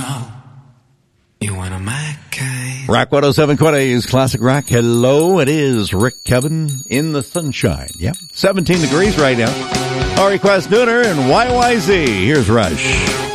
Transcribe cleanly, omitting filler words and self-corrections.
You want a my kind. Rock 107 Quaddays Classic Rock. Hello, it is Rick Kevin in the sunshine. Yep, 17 degrees right now. Our request Nooner and YYZ. Here's Rush.